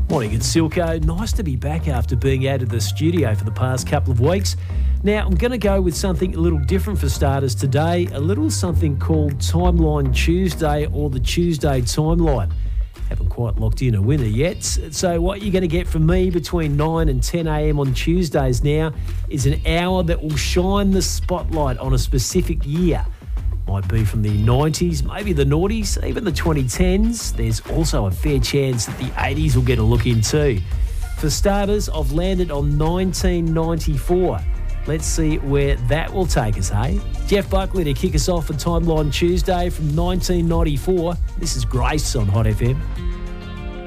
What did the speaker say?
Morning, it's Silko. Nice to be back after being out of the studio for the past couple of weeks. Now, I'm going to go with something a little different for starters today, a little something called Timeline Tuesday or the Tuesday Timeline. Haven't quite locked in a winner yet. So what you're going to get from me between 9 and 10 a.m. on Tuesdays now is an hour that will shine the spotlight on a specific year. Might be from the 90s, maybe the noughties, even the 2010s. There's also a fair chance that the 80s will get a look in too. For starters, I've landed on 1994. Let's see where that will take us, hey? Jeff Buckley to kick us off for Timeline Tuesday from 1994. This is Grace on Hot FM.